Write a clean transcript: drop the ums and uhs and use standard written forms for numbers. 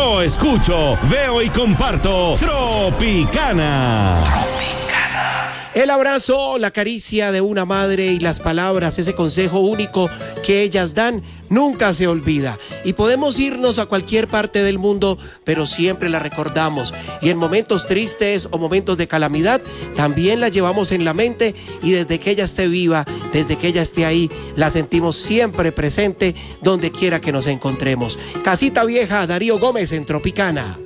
Yo escucho, veo y comparto Tropicana. El abrazo, la caricia de una madre y las palabras, ese consejo único que ellas dan, nunca se olvida. Y podemos irnos a cualquier parte del mundo, pero siempre la recordamos. Y en momentos tristes o momentos de calamidad, también la llevamos en la mente y desde que ella esté viva, desde que ella esté ahí, la sentimos siempre presente donde quiera que nos encontremos. Casita Vieja, Darío Gómez en Tropicana.